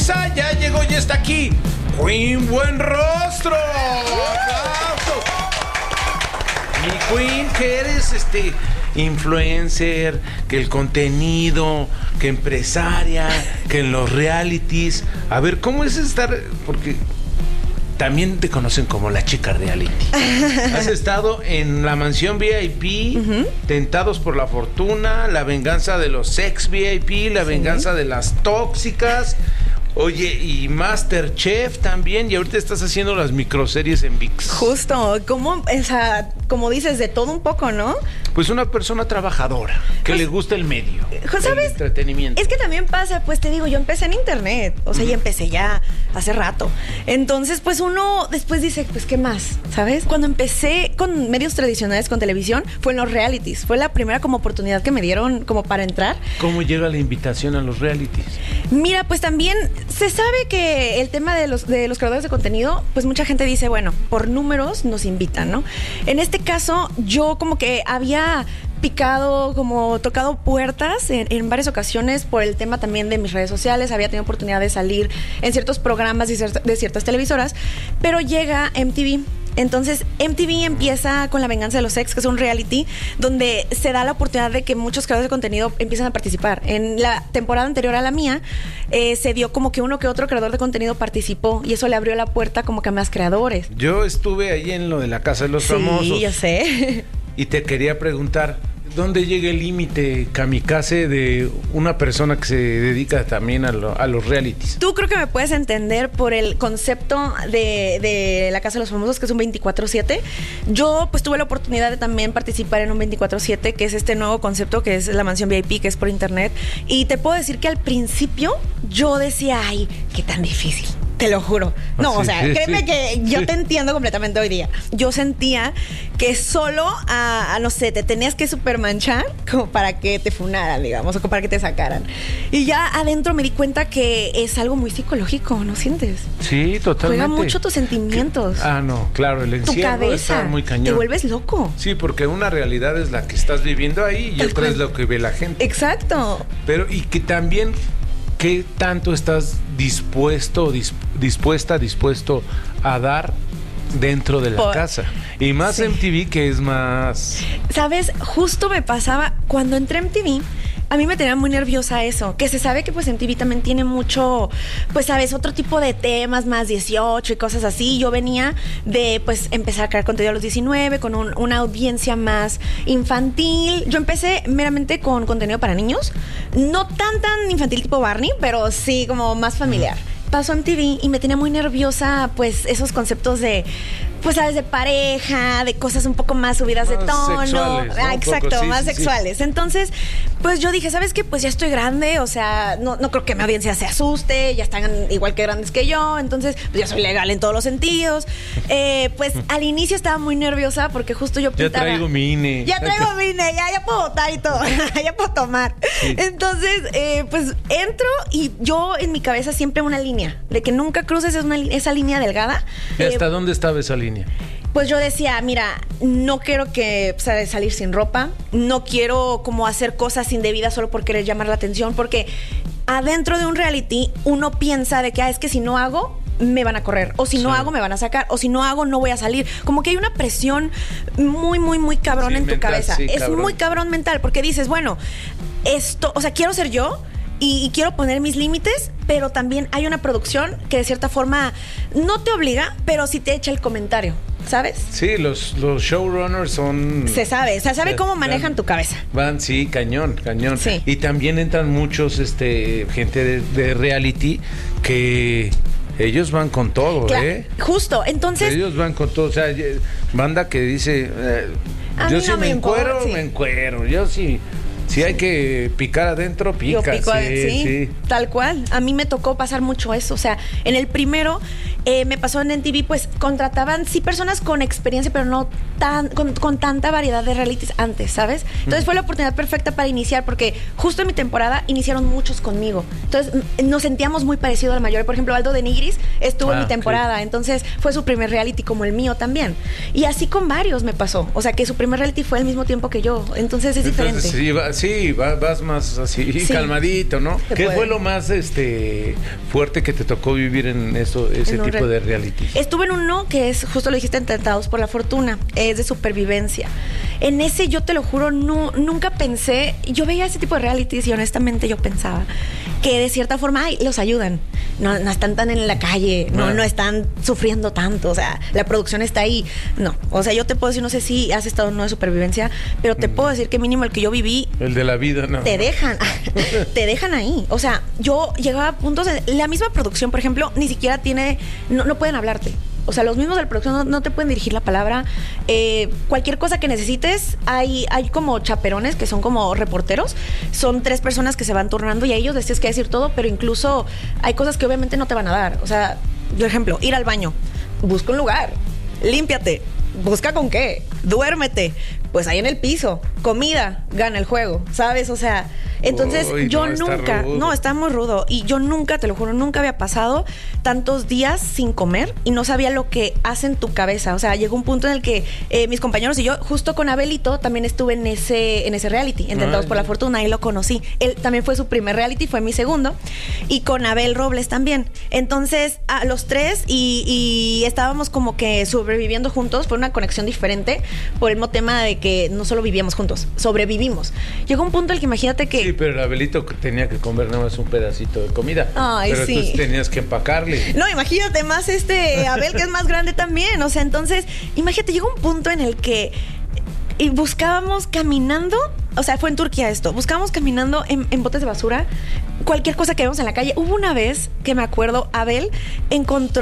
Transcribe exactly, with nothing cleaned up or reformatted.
sorpresa, ya llegó, ya está aquí. Queen Buenrostro. ¡Aplausos! Mi Queen, que eres este influencer, que el contenido, que empresaria, que en los realities. A ver, ¿cómo es estar? Porque también te conocen como la chica reality. Has estado en La Mansión V I P, uh-huh. Tentados por la Fortuna, La Venganza de los Ex V I P, La sí. Venganza de las Tóxicas. Oye, y MasterChef también, y ahorita estás haciendo las microseries en V I X. Justo, como, o sea, como dices, de todo un poco, ¿no? Pues una persona trabajadora, que pues, le gusta el medio, ¿sabes? El entretenimiento. Es que también pasa, pues te digo, yo empecé en internet, o sea, uh-huh. ya empecé ya hace rato. Entonces, pues uno después dice, pues, ¿qué más? ¿Sabes? Cuando empecé con medios tradicionales, con televisión, fue en los realities. Fue la primera como oportunidad que me dieron como para entrar. ¿Cómo llega la invitación a los realities? Mira, pues también se sabe que el tema de los, de los creadores de contenido, pues mucha gente dice, bueno, por números nos invitan, ¿no? En este caso, yo como que había picado, como tocado puertas en, en varias ocasiones por el tema también de mis redes sociales, había tenido oportunidad de salir en ciertos programas de, cier- de ciertas televisoras, pero llega M T V. Entonces, M T V empieza con La Venganza de los Ex, que es un reality donde se da la oportunidad de que muchos creadores de contenido empiezan a participar. En la temporada anterior a la mía, eh, se dio como que uno que otro creador de contenido participó y eso le abrió la puerta como que a más creadores. Yo estuve ahí en lo de la Casa de los sí, Famosos. Sí, yo sé. Y te quería preguntar, ¿dónde llega el límite kamikaze de una persona que se dedica también a, lo, a los realities? Tú creo que me puedes entender por el concepto de, de La Casa de los Famosos, que es un veinticuatro siete. Yo pues tuve la oportunidad de también participar en un veinticuatro siete, que es este nuevo concepto que es La Mansión V I P, que es por internet. Y te puedo decir que al principio yo decía, ay, qué tan difícil. Te lo juro. No, sí, o sea, sí, créeme sí, que yo sí. te entiendo completamente hoy día. Yo sentía que solo, a, a no sé, te tenías que supermanchar como para que te funaran, digamos, o para que te sacaran. Y ya adentro me di cuenta que es algo muy psicológico, ¿no sientes? Sí, totalmente. Juega mucho tus sentimientos. Ah, no, claro, el encierro tu cabeza, está muy cañón. Te vuelves loco. Sí, porque una realidad es la que estás viviendo ahí y otra es lo que ve la gente. Exacto. Pero, y que también... ¿Qué tanto estás dispuesto, dis, dispuesta, dispuesto a dar dentro de la Por, casa? Y más sí. M T V, que es más... ¿Sabes? Justo me pasaba cuando entré a M T V. A mí me tenía muy nerviosa eso, que se sabe que pues M T V también tiene mucho, pues sabes, otro tipo de temas, más dieciocho y cosas así. Yo venía de pues empezar a crear contenido a los diecinueve, con un, una audiencia más infantil. Yo empecé meramente con contenido para niños, no tan tan infantil tipo Barney, pero sí como más familiar. Pasó a M T V y me tenía muy nerviosa pues esos conceptos de, pues sabes, de pareja, de cosas un poco más subidas más de tono. Sexuales, ¿no? Ah, exacto, poco, sí, más sí, sexuales. Sí. Entonces, pues yo dije, ¿sabes qué? Pues ya estoy grande, o sea, no, no creo que mi audiencia se asuste, ya están igual que grandes que yo, entonces, pues ya soy legal en todos los sentidos. Eh, pues al inicio estaba muy nerviosa porque justo yo pintaba. Ya traigo mi I N E. Ya traigo mi I N E, ya, ya puedo votar y todo, ya puedo tomar. Sí. Entonces, eh, pues entro y yo en mi cabeza siempre una línea, de que nunca cruces esa, esa línea delgada. ¿Y hasta eh, dónde estaba esa línea? Pues yo decía, mira, no quiero que o sea, salir sin ropa, no quiero como hacer cosas indebidas solo por querer llamar la atención, porque adentro de un reality uno piensa de que ah, es que si no hago me van a correr, o si no sí. hago me van a sacar, o si no hago no voy a salir. Como que hay una presión muy, muy, muy cabrón sí, en mental, tu cabeza. Sí, es cabrón. Muy cabrón mental, porque dices, bueno, esto, o sea, quiero ser yo. Y, y quiero poner mis límites, pero también hay una producción que de cierta forma no te obliga, pero sí te echa el comentario, ¿sabes? Sí, los, los showrunners son... Se sabe, se sabe cómo manejan van, tu cabeza. Van, sí, cañón, cañón. Sí. Y también entran muchos, este, gente de, de reality que... Ellos van con todo, claro, ¿eh? Justo, entonces... Ellos van con todo, o sea, banda que dice... Eh, yo si no me, me encuero, importa, sí. me encuero, yo sí... Si hay que picar adentro, pica. Yo pico, sí, sí, sí, tal cual. A mí me tocó pasar mucho eso. O sea, en el primero eh, me pasó en M T V, pues contrataban sí personas con experiencia, pero no tan con, con tanta variedad de realities antes, ¿sabes? Entonces mm. fue la oportunidad perfecta para iniciar, porque justo en mi temporada iniciaron muchos conmigo. Entonces nos sentíamos muy parecidos a la mayoría. Por ejemplo, Aldo de Nigris estuvo ah, en mi temporada, okay. Entonces fue su primer reality como el mío también. Y así con varios me pasó. O sea, que su primer reality fue al mismo tiempo que yo. Entonces es Entonces, diferente. Sí, sí, vas, vas más así, Sí. calmadito, ¿no? Se ¿Qué puede. fue lo más este fuerte que te tocó vivir en eso, ese En un tipo re- de reality? Estuve en uno que es, justo lo dijiste, Tentados por la Fortuna, es de supervivencia. En ese, yo te lo juro, no, nunca pensé, yo veía ese tipo de realities y honestamente yo pensaba que de cierta forma, ay, los ayudan, no, no están tan en la calle, no, Ah. no están sufriendo tanto, o sea, la producción está ahí. No, o sea, yo te puedo decir, no sé si has estado en uno de supervivencia, pero te puedo decir que mínimo el que yo viví, El de la vida, ¿no? te dejan, te dejan ahí. O sea, yo llegaba a puntos de, la misma producción, por ejemplo, ni siquiera tiene, no, no pueden hablarte. O sea, los mismos de la producción no, no te pueden dirigir la palabra. Eh, cualquier cosa que necesites, hay, hay como chaperones que son como reporteros. Son tres personas que se van turnando y a ellos les tienes que decir todo, pero incluso hay cosas que obviamente no te van a dar. O sea, por ejemplo, ir al baño, busca un lugar, límpiate, busca con qué, duérmete, pues ahí en el piso, comida, gana el juego, ¿sabes? O sea, entonces Uy, yo no, está nunca, rudo. no, está muy rudo y yo nunca, te lo juro, nunca había pasado tantos días sin comer y no sabía lo que hace en tu cabeza. O sea, llegó un punto en el que eh, mis compañeros y yo, justo con Abelito, también estuve en ese, en ese reality, en Tentados Ay. por la Fortuna, y lo conocí. Él también fue su primer reality, fue mi segundo, y con Abel Robles también. Entonces, a los tres, y, y estábamos como que sobreviviendo juntos, fue una conexión diferente por el mismo tema de que no solo vivíamos juntos, sobrevivimos. Llegó un punto en el que imagínate que... Sí, pero el Abelito tenía que comer nada más un pedacito de comida. Ay, pero sí. tú tenías que empacarle. No, imagínate más este Abel, que es más grande también. O sea, entonces, imagínate, llegó un punto en el que y buscábamos caminando, o sea, fue en Turquía esto, buscábamos caminando en, en botes de basura, cualquier cosa que vemos en la calle. Hubo una vez que me acuerdo, Abel encontró